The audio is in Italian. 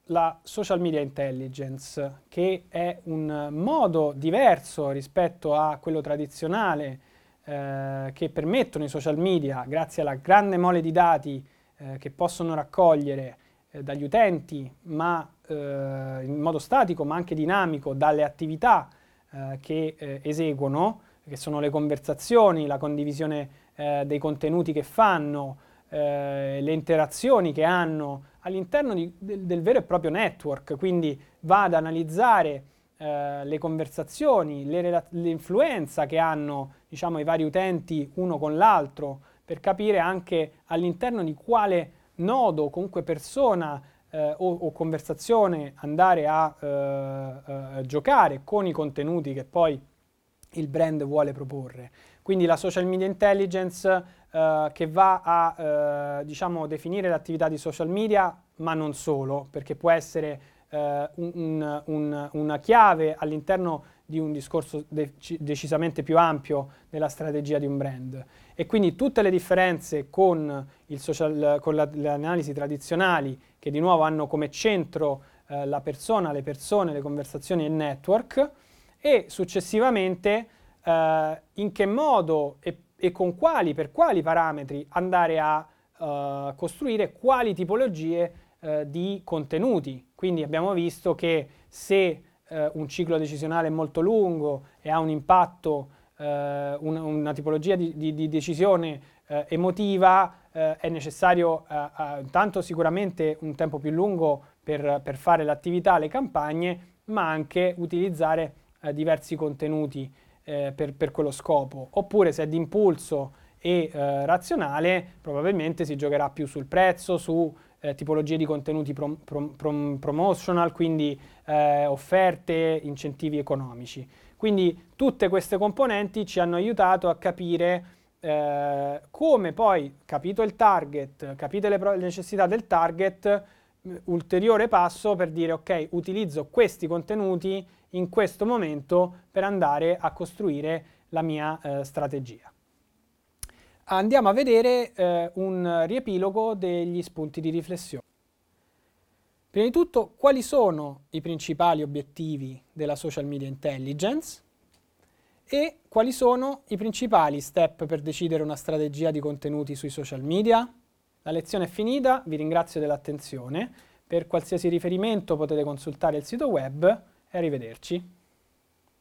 la social media intelligence, che è un modo diverso rispetto a quello tradizionale che permettono i social media, grazie alla grande mole di dati che possono raccogliere dagli utenti, ma in modo statico, ma anche dinamico, dalle attività che eseguono, che sono le conversazioni, la condivisione dei contenuti che fanno, le interazioni che hanno all'interno del vero e proprio network, quindi va ad analizzare le conversazioni, l'influenza che hanno, diciamo, i vari utenti uno con l'altro, per capire anche all'interno di quale nodo, comunque persona o conversazione andare a giocare con i contenuti che poi il brand vuole proporre. Quindi la social media intelligence che va a diciamo, definire l'attività di social media, ma non solo, perché può essere una chiave all'interno di un discorso decisamente più ampio della strategia di un brand. E quindi tutte le differenze con le analisi tradizionali, che di nuovo hanno come centro la persona, le persone, le conversazioni e il network, e successivamente in che modo e con quali, per quali parametri andare a costruire quali tipologie di contenuti. Quindi abbiamo visto che se un ciclo decisionale è molto lungo e ha un impatto, una tipologia di decisione emotiva, è necessario intanto sicuramente un tempo più lungo per fare l'attività, le campagne, ma anche utilizzare diversi contenuti per quello scopo. Oppure se è di impulso e razionale, probabilmente si giocherà più sul prezzo, su tipologie di contenuti promotional, quindi offerte, incentivi economici. Quindi tutte queste componenti ci hanno aiutato a capire come poi, capito il target, capite le necessità del target, ulteriore passo per dire ok, utilizzo questi contenuti in questo momento per andare a costruire la mia strategia. Andiamo a vedere un riepilogo degli spunti di riflessione. Prima di tutto, quali sono i principali obiettivi della social media intelligence e quali sono i principali step per decidere una strategia di contenuti sui social media? La lezione è finita, vi ringrazio dell'attenzione. Per qualsiasi riferimento potete consultare il sito web e arrivederci.